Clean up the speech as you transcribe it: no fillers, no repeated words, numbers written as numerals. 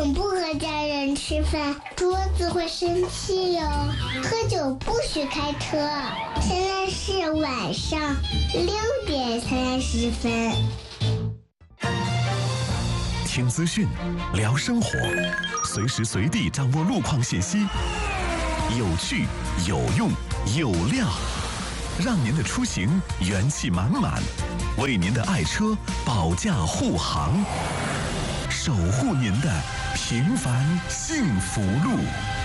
总不和家人吃饭，桌子会生气哟。喝酒不许开车。现在是晚上6点30分。 听资讯，聊生活，随时随地掌握路况信息，有趣、有用、有料，让您的出行元气满满，为您的爱车保驾护航，守护您的平凡幸福路。